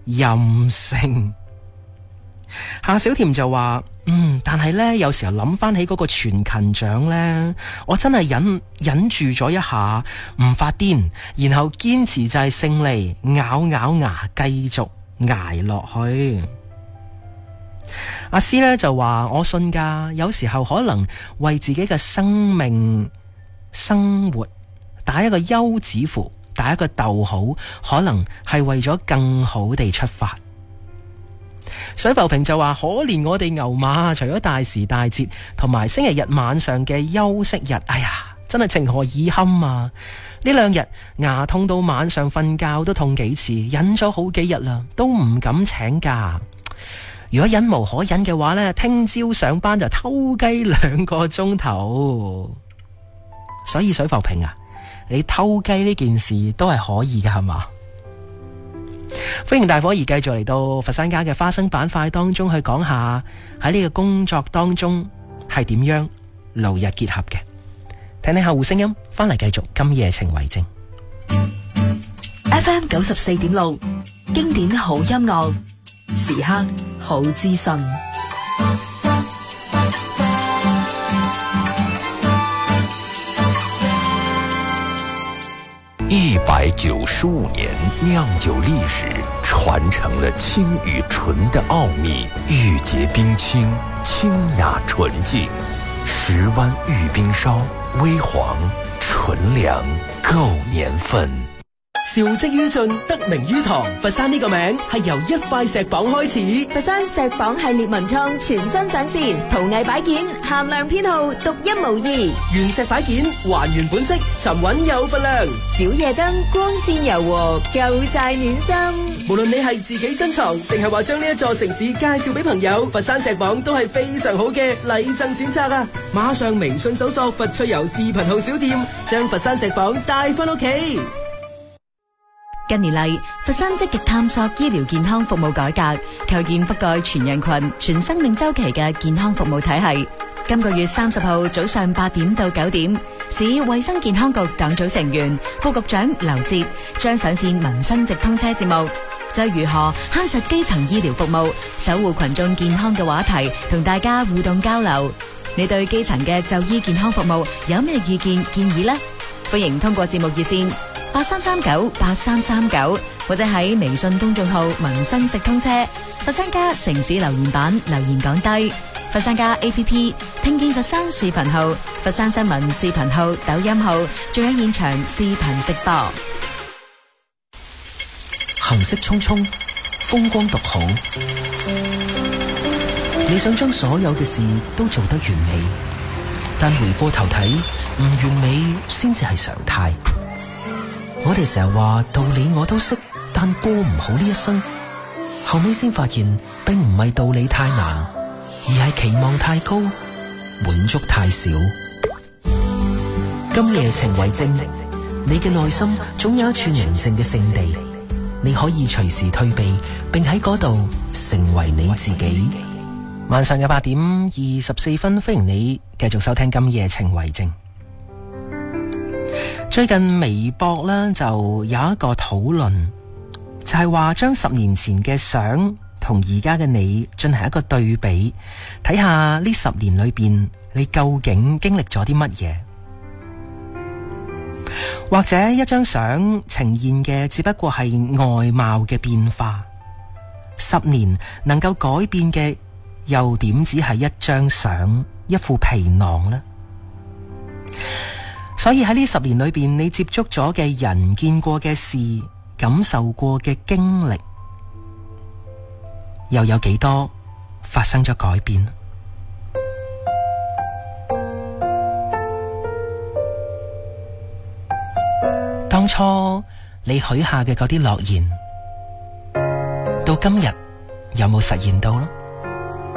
任性。夏小甜就話但係呢，有時候諗翻起嗰個全勤獎呢，我真係忍住咗一下唔發癲，然後堅持就係勝利，咬牙繼續捱落去。阿詩呢就話我信㗎，有時候可能為自己嘅生命生活打一個休止符，打一個逗號，可能係為咗更好地出發。水浮萍就話可憐我哋牛馬，除咗大時大節同埋星期日晚上嘅休息日，哎呀真係情何以堪啊！呢2日牙痛到晚上瞓覺都痛幾次，忍咗好幾日啦，都唔敢請假。如果忍無可忍嘅話呢，聽朝上班就偷雞2個鐘頭。所以水浮萍啊，你偷雞呢件事都係可以嘅，係嘛？歡迎大伙兒繼續嚟到佛山家嘅花生板塊當中去講下喺呢個工作當中係點樣勞日結合嘅。聽聽客戶聲音，翻嚟繼續今夜情為證。 FM 94.6經典好音樂，時刻好資訊。 195年酿酒历史，传承了清与纯的奥秘，玉洁冰清，清雅纯净。10湾玉冰烧，微黄纯良，够年份。 韶迹於盡，得名於堂。佛山呢個名係由一塊石榜開始。 佛山石榜系列文創全新上線，陶藝擺件限量編號，獨一無二。 原石擺件還原本色，沉穩有分量。 小夜燈光線柔和，夠晒暖心。 無論你係自己珍藏，定係話將呢一座城市介紹俾朋友，佛山石榜都係非常好嘅禮贈選擇啊！馬上微信搜索佛趣遊視頻號小店，將佛山石榜帶翻屋企。 近年嚟，佛山積極探索醫療健康服務改革，構建覆蓋全人群、全生命周期嘅健康服務體系。今個月30號早上8點到9點，市衛生健康局黨組成員、副局長劉哲將上線民生直通車節目，就如何慳實基層醫療服務、守護群眾健康嘅話題，同大家互動交流。你對基層嘅就醫健康服務有咩意見建議呢？歡迎通過節目熱線83398339，或者喺微信公眾號民生直通車、佛山家城市留言板留言講低，佛山家 APP 聽見佛山視頻號、佛山新聞視頻號、抖音號，仲有現場視頻直播。 行色匆匆，風光獨好。你想將所有嘅事都做得完美，但回過頭睇，唔完美先至係常態。我哋成日話道理我都識，但過唔好呢一生。後尾先發現，並唔係道理太難，而係期望太高，滿足太少。今夜情為證，你嘅內心總有一處寧靜嘅聖地，你可以隨時退避，並喺嗰度成為你自己。 晚上嘅8點24分，歡迎你繼續收聽今夜情為證。最近微博呢就有一個討論，就係話將10年前嘅相同而家嘅你進行一個對比，睇下呢10年裏邊你究竟經歷咗啲乜嘢。或者一張相呈現嘅只不過係外貌嘅變化，10年能夠改變嘅又點止係一張相、一副皮囊呢？所以喺呢10年裏邊，你接觸咗嘅人、見過嘅事、感受過嘅經歷，又有幾多發生咗改變？當初你許下嘅嗰啲諾言，到今日有冇實現到咯？